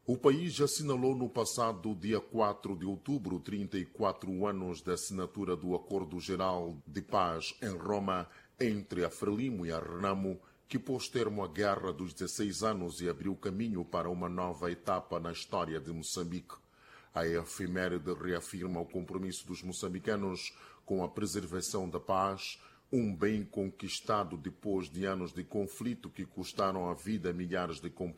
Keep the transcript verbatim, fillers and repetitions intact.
O país assinalou no passado dia quatro de outubro trinta e quatro anos da assinatura do Acordo Geral de Paz em Roma entre a Frelimo e a Renamo, que pôs termo à Guerra dos dezesseis anos e abriu caminho para uma nova etapa na história de Moçambique. A efeméride reafirma o compromisso dos moçambicanos com a preservação da paz, um bem conquistado depois de anos de conflito que custaram a vida a milhares de companheiros